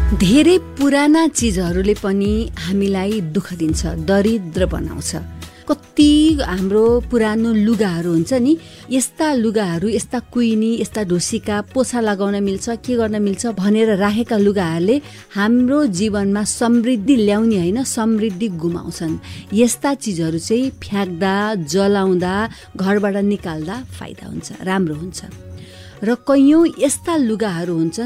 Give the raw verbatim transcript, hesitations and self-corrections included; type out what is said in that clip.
धेरै पुराना चिजहरूले पनि हामीलाई दुःख दिन्छ, दरिद्र बनाउँछ। कति हाम्रो पुरानो लुगाहरू हुन्छ नि, यस्ता लुगाहरू, यस्ता कुइनी, यस्ता ढुसीका पोछा लगाउन मिल्छ, के गर्न मिल्छ भनेर राखेका लुगाहरूले हाम्रो जीवनमा समृद्धि ल्याउने होइन, समृद्धि गुमाउँछन्। यस्ता चिजहरू चाहिँ फ्याँक्दा, जलाउँदा, घरबाट निकाल्दा फाइदा हुन्छ, राम्रो हुन्छ। र कैयौँ यस्ता लुगाहरू हुन्छन्